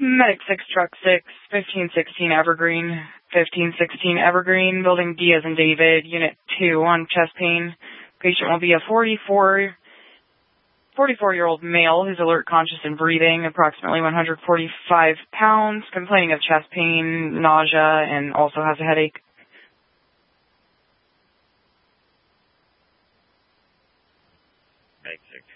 Medic 6, Truck 6, 1516 Evergreen, 1516 Evergreen, Building D as in David, Unit 2 on chest pain. Patient will be a 44-year-old male who's alert, conscious, and breathing, approximately 145 pounds, complaining of chest pain, nausea, and also has a headache. Medic 6.